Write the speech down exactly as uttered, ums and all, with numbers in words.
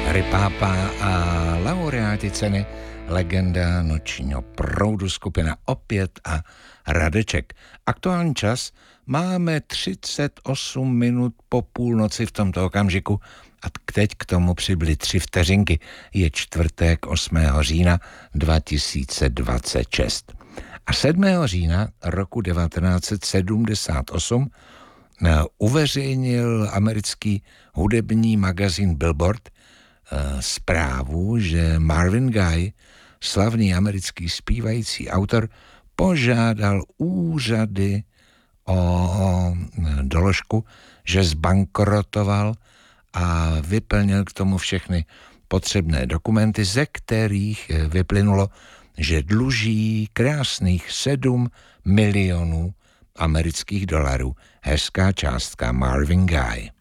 Harry Pápa a laureáti ceny Legenda nočního proudu, skupina Opět a Radeček. Aktuální čas máme třicet osm minut po půlnoci v tomto okamžiku a teď k tomu přibyly tři vteřinky. Je čtvrtek osmého října dva tisíce dvacet šest. A sedmého října roku devatenáct set sedmdesát osm uveřejnil americký hudební magazín Billboard zprávu, že Marvin Gaye, slavný americký zpívající autor, požádal úřady o doložku, že zbankrotoval a vyplnil k tomu všechny potřebné dokumenty, ze kterých vyplynulo, že dluží krásných sedm milionů amerických dolarů. Hezká částka. Marvin Gaye.